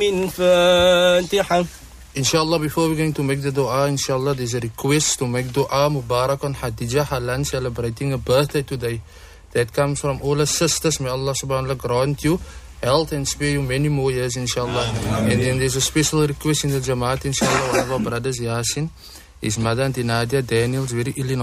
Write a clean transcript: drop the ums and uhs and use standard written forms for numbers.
من فاتحة. Inshallah, before we're going to make the dua, inshallah, there's a request to make dua Mubarak on Khadija Halan celebrating a birthday today. That comes from all her sisters. May Allah subhanahu wa ta'ala grant you health and spare you many more years, inshallah. And then there's a special request in the Jamaat, inshallah. One of our brothers, Yasin, his mother, Auntie Nadia Daniels, very ill in